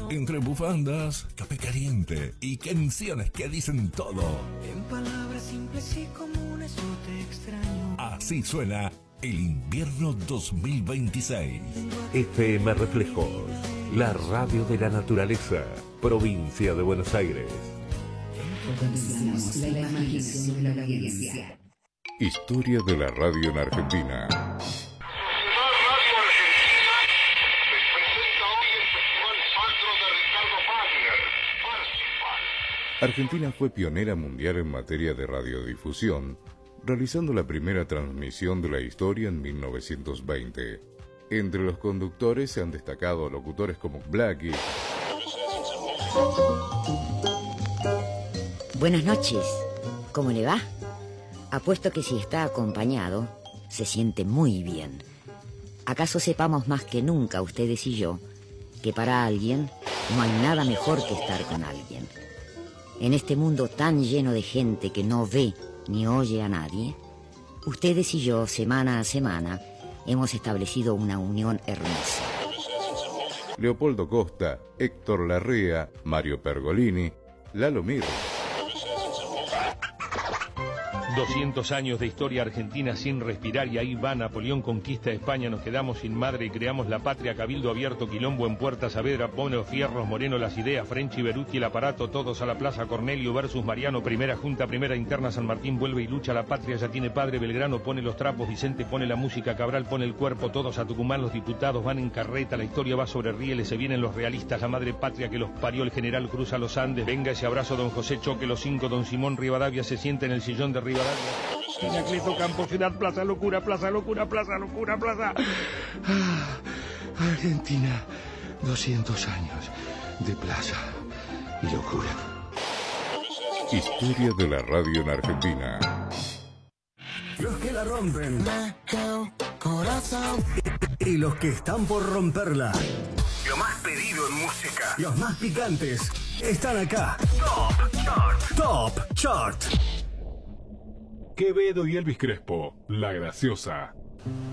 Entre bufandas, café caliente y canciones que dicen todo. En palabras simples y comunes yo te extraño. Así suena el invierno 2026. FM Reflejos, la radio de la naturaleza, provincia de Buenos Aires. Potenciamos la imaginación de la audiencia. Historia de la radio en Argentina. Argentina fue pionera mundial en materia de radiodifusión, realizando la primera transmisión de la historia en 1920. Entre los conductores se han destacado locutores como Blackie. Buenas noches, ¿cómo le va? Apuesto que si está acompañado, se siente muy bien. ¿Acaso sepamos más que nunca, ustedes y yo, que para alguien no hay nada mejor que estar con alguien? En este mundo tan lleno de gente que no ve ni oye a nadie, ustedes y yo, semana a semana, hemos establecido una unión hermosa. Leopoldo Costa, Héctor Larrea, Mario Pergolini, Lalo Mir. 200 años de historia argentina sin respirar y ahí va Napoleón conquista España, nos quedamos sin madre y creamos la patria, cabildo abierto, quilombo en Puerta Saavedra, Pono, Fierros, Moreno, las ideas, Frenchi, Beruti, el aparato, todos a la plaza, Cornelio versus Mariano, primera junta, primera interna, San Martín vuelve y lucha, la patria ya tiene padre, Belgrano pone los trapos, Vicente pone la música, Cabral pone el cuerpo, todos a Tucumán, los diputados van en carreta, la historia va sobre rieles, se vienen los realistas, la madre patria que los parió, el general cruza los Andes, venga ese abrazo, don José Choque, los 5, don Simón Rivadavia se sienta en el sillón de Rivadavia. Pinacleto, Campo, Ciudad, Plaza Locura, Plaza Locura, Plaza Locura, Plaza... Argentina, 200 años de plaza y locura. Historia de la radio en Argentina. Los que la rompen. Y los que están por romperla. Lo más pedido en música. Los más picantes están acá. Top Chart. Top Chart. Quevedo y Elvis Crespo, La Graciosa.